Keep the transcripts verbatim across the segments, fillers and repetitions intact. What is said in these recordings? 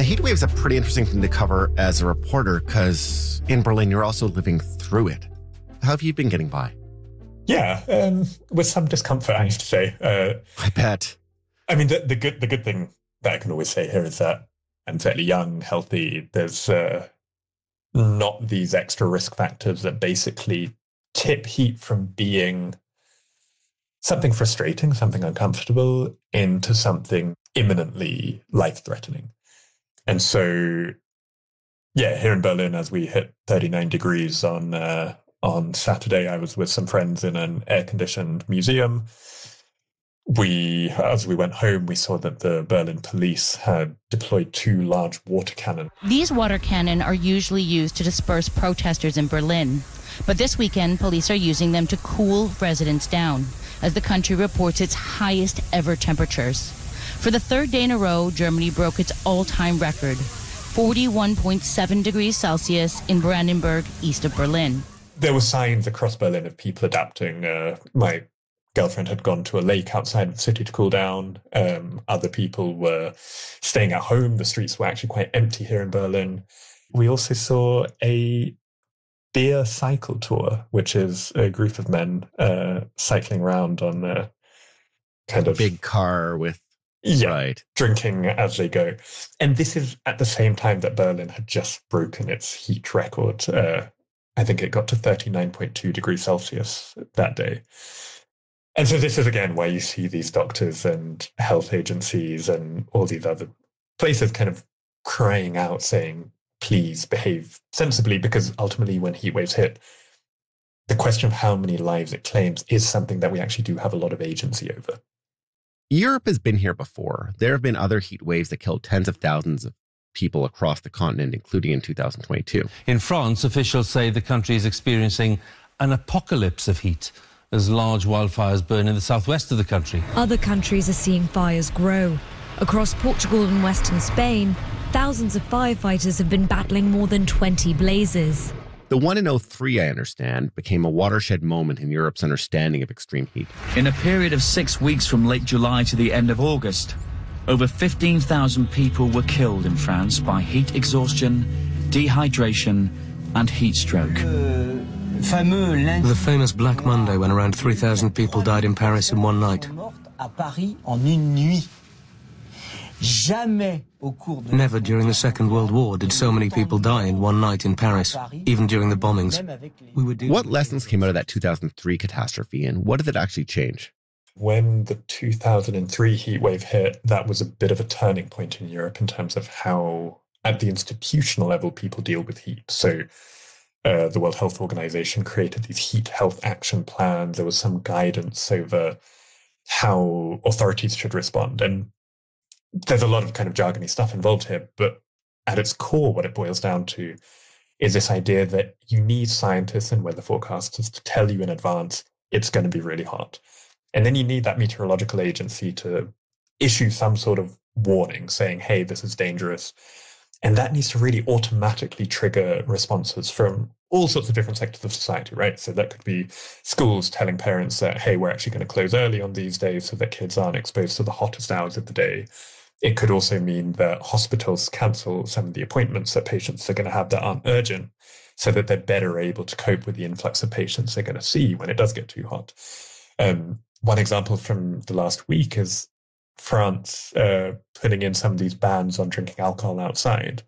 heat wave is a pretty interesting thing to cover as a reporter because in Berlin, you're also living through it. How have you been getting by? Yeah, um, with some discomfort, I have to say. Uh, I bet. I mean, the, the good the good thing that I can always say here is that I'm fairly young, healthy. There's uh, not these extra risk factors that basically tip heat from being something frustrating, something uncomfortable, into something imminently life-threatening. And so, yeah, here in Berlin, as we hit thirty-nine degrees on uh, on Saturday, I was with some friends in an air-conditioned museum. We, as we went home, we saw that the Berlin police had deployed two large water cannons. These water cannon are usually used to disperse protesters in Berlin. But this weekend, police are using them to cool residents down, as the country reports its highest ever temperatures. For the third day in a row, Germany broke its all-time record, forty-one point seven degrees Celsius in Brandenburg, east of Berlin. There were signs across Berlin of people adapting. Uh, my girlfriend had gone to a lake outside of the city to cool down. Um, other people were staying at home. The streets were actually quite empty here in Berlin. We also saw a beer cycle tour, which is a group of men uh, cycling around on a kind a of big car with yeah, right. drinking as they go. And this is at the same time that Berlin had just broken its heat record. Uh, I think it got to thirty-nine point two degrees Celsius that day. And so this is, again, where you see these doctors and health agencies and all these other places kind of crying out, saying, please behave sensibly, because ultimately when heat waves hit, the question of how many lives it claims is something that we actually do have a lot of agency over. Europe has been here before. There have been other heat waves that killed tens of thousands of people across the continent, including in two thousand twenty-two. In France, officials say the country is experiencing an apocalypse of heat as large wildfires burn in the southwest of the country. Other countries are seeing fires grow. Across Portugal and western Spain, thousands of firefighters have been battling more than twenty blazes. The one in oh three, I understand, became a watershed moment in Europe's understanding of extreme heat. In a period of six weeks from late July to the end of August, over fifteen thousand people were killed in France by heat exhaustion, dehydration, and heat stroke. The famous Black Monday, when around three thousand people died in Paris in one night. Never during the Second World War did so many people die in one night in Paris, even during the bombings. We would do- what lessons came out of that two thousand three catastrophe, and what did it actually change? When the two thousand three heat wave hit, that was a bit of a turning point in Europe in terms of how, at the institutional level, people deal with heat. So uh, the World Health Organization created these heat health action plans. There was some guidance over how authorities should respond. And there's a lot of kind of jargony stuff involved here, but at its core, what it boils down to is this idea that you need scientists and weather forecasters to tell you in advance it's going to be really hot. And then you need that meteorological agency to issue some sort of warning saying, hey, this is dangerous. And that needs to really automatically trigger responses from all sorts of different sectors of society, right? So that could be schools telling parents that, hey, we're actually going to close early on these days so that kids aren't exposed to the hottest hours of the day. It could also mean that hospitals cancel some of the appointments that patients are going to have that aren't urgent so that they're better able to cope with the influx of patients they're going to see when it does get too hot. Um, one example from the last week is France uh, putting in some of these bans on drinking alcohol outside.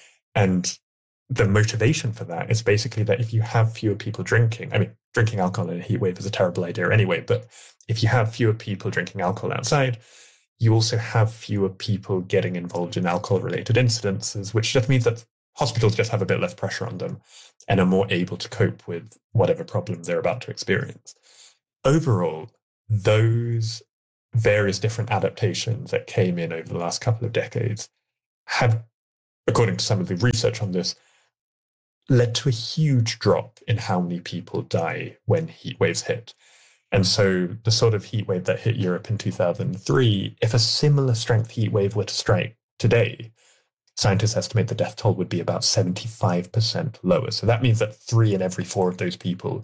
And the motivation for that is basically that if you have fewer people drinking, I mean, drinking alcohol in a heat wave is a terrible idea anyway, but if you have fewer people drinking alcohol outside, you also have fewer people getting involved in alcohol-related incidences, which just means that hospitals just have a bit less pressure on them and are more able to cope with whatever problem they're about to experience. Overall, those various different adaptations that came in over the last couple of decades have, according to some of the research on this, led to a huge drop in how many people die when heat waves hit. And so the sort of heat wave that hit Europe in two thousand three, if a similar strength heat wave were to strike today, scientists estimate the death toll would be about seventy-five percent lower. So that means that three in every four of those people,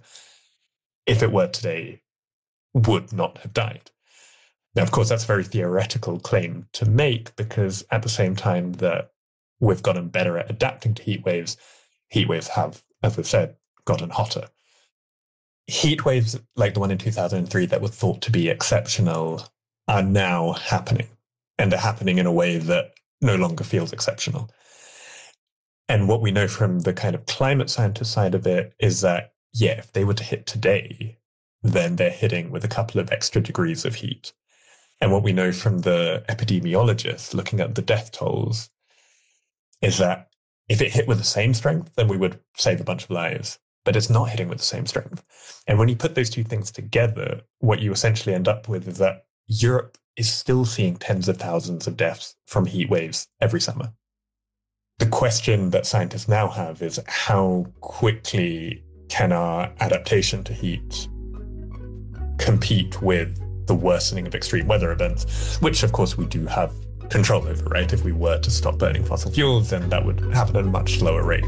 if it were today, would not have died. Now, of course, that's a very theoretical claim to make because at the same time that we've gotten better at adapting to heat waves. Heat waves have, as we've said, gotten hotter. Heat waves like the one in two thousand three that were thought to be exceptional are now happening, and they're happening in a way that no longer feels exceptional. And what we know from the kind of climate scientist side of it is that, yeah, if they were to hit today, then they're hitting with a couple of extra degrees of heat. And what we know from the epidemiologists looking at the death tolls is that if it hit with the same strength, then we would save a bunch of lives. But it's not hitting with the same strength. And when you put those two things together, what you essentially end up with is that Europe is still seeing tens of thousands of deaths from heat waves every summer. The question that scientists now have is how quickly can our adaptation to heat compete with the worsening of extreme weather events, which of course we do have control over, right? If we were to stop burning fossil fuels, then that would happen at a much slower rate.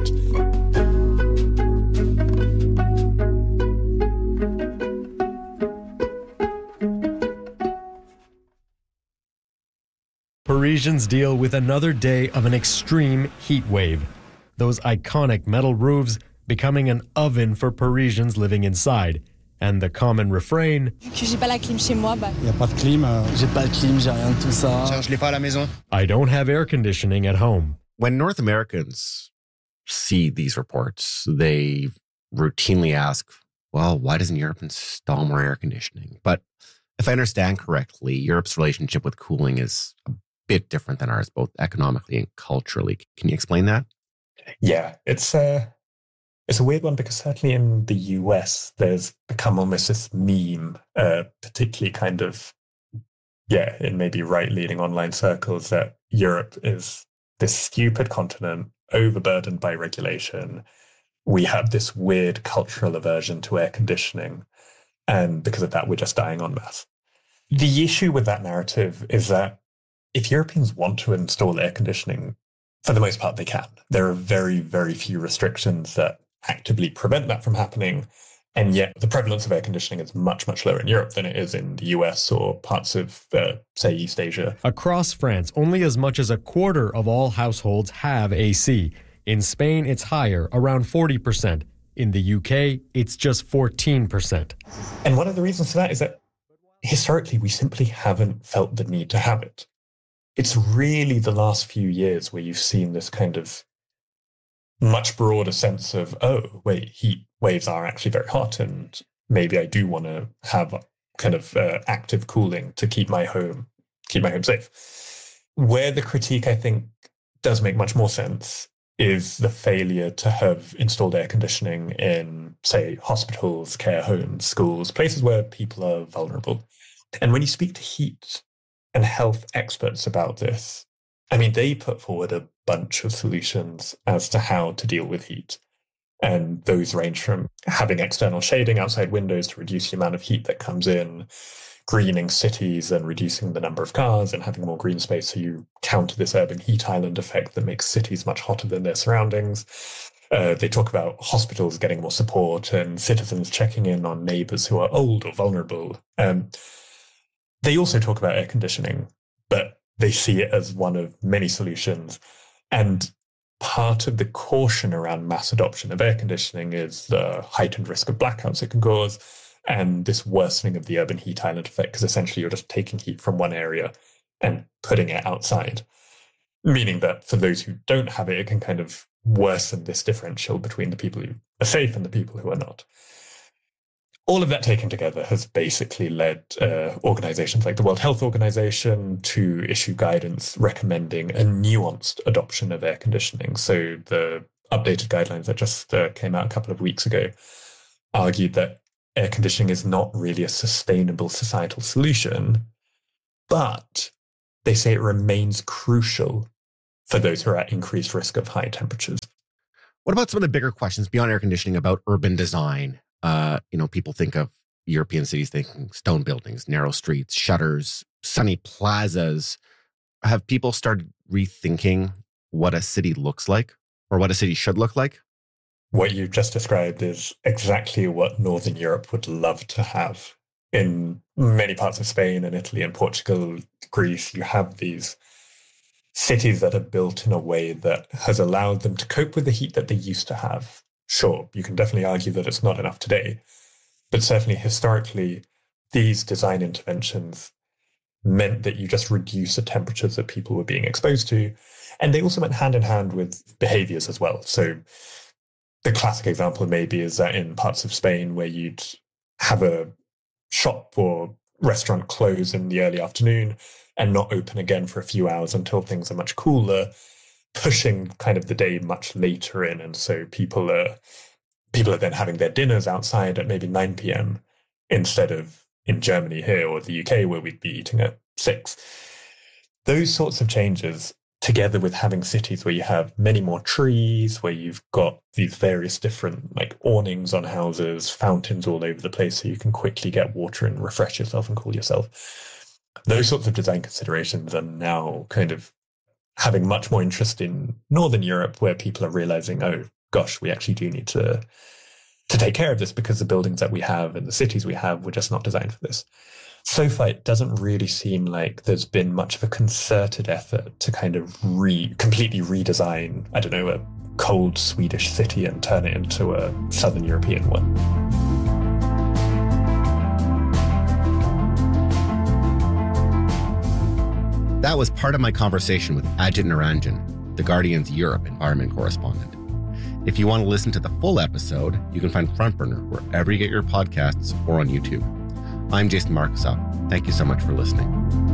Parisians deal with another day of an extreme heat wave. Those iconic metal roofs becoming an oven for Parisians living inside. And the common refrain, I don't have air conditioning at home. When North Americans see these reports, they routinely ask, well, why doesn't Europe install more air conditioning? But if I understand correctly, Europe's relationship with cooling is a bit different than ours, both economically and culturally. Can you explain that? Yeah, it's uh, it's a weird one because certainly in the U S, there's become almost this meme, uh, particularly kind of, yeah, in maybe right-leaning online circles, that Europe is this stupid continent overburdened by regulation. We have this weird cultural aversion to air conditioning, and because of that, we're just dying en masse. The issue with that narrative is that if Europeans want to install air conditioning, for the most part, they can. There are very, very few restrictions that actively prevent that from happening. And yet the prevalence of air conditioning is much, much lower in Europe than it is in the U S or parts of, uh, say, East Asia. Across France, only as much as a quarter of all households have A C. In Spain, it's higher, around forty percent. In the U K, it's just fourteen percent. And one of the reasons for that is that historically, we simply haven't felt the need to have it. It's really the last few years where you've seen this kind of much broader sense of, oh, wait, heat waves are actually very hot, and maybe I do want to have kind of uh, active cooling to keep my home, keep my home safe. Where the critique, I think, does make much more sense is the failure to have installed air conditioning in, say, hospitals, care homes, schools, places where people are vulnerable. And when you speak to heat and health experts about this, I mean, they put forward a bunch of solutions as to how to deal with heat. And those range from having external shading outside windows to reduce the amount of heat that comes in, greening cities and reducing the number of cars and having more green space so you counter this urban heat island effect that makes cities much hotter than their surroundings. Uh, they talk about hospitals getting more support and citizens checking in on neighbors who are old or vulnerable. Um, they also talk about air conditioning, but they see it as one of many solutions. And part of the caution around mass adoption of air conditioning is the heightened risk of blackouts it can cause and this worsening of the urban heat island effect, because essentially you're just taking heat from one area and putting it outside. Meaning that for those who don't have it, it can kind of worsen this differential between the people who are safe and the people who are not. All of that taken together has basically led uh, organizations like the World Health Organization to issue guidance recommending a nuanced adoption of air conditioning. So the updated guidelines that just uh, came out a couple of weeks ago argued that air conditioning is not really a sustainable societal solution, but they say it remains crucial for those who are at increased risk of high temperatures. What about some of the bigger questions beyond air conditioning about urban design? Uh, you know, people think of European cities thinking stone buildings, narrow streets, shutters, sunny plazas. Have people started rethinking what a city looks like or what a city should look like? What you've just described is exactly what Northern Europe would love to have. In many parts of Spain and Italy and Portugal, Greece, you have these cities that are built in a way that has allowed them to cope with the heat that they used to have. Sure, you can definitely argue that it's not enough today, but certainly historically, these design interventions meant that you just reduce the temperatures that people were being exposed to. And they also went hand in hand with behaviors as well. So the classic example maybe is that in parts of Spain where you'd have a shop or restaurant close in the early afternoon and not open again for a few hours until things are much cooler, pushing kind of the day much later in. And so people are people are then having their dinners outside at maybe nine p.m. instead of in Germany here or the U K where we'd be eating at six. Those sorts of changes, together with having cities where you have many more trees, where you've got these various different like awnings on houses, fountains all over the place so you can quickly get water and refresh yourself and cool yourself. Those sorts of design considerations are now kind of having much more interest in Northern Europe, where people are realizing, oh gosh, we actually do need to to take care of this because the buildings that we have and the cities we have were just not designed for this. So far, it doesn't really seem like there's been much of a concerted effort to kind of re completely redesign, I don't know, a cold Swedish city and turn it into a Southern European one. That was part of my conversation with Ajit Niranjan, The Guardian's Europe environment correspondent. If you want to listen to the full episode, you can find Front Burner wherever you get your podcasts or on YouTube. I'm Jason Markusoff. Thank you so much for listening.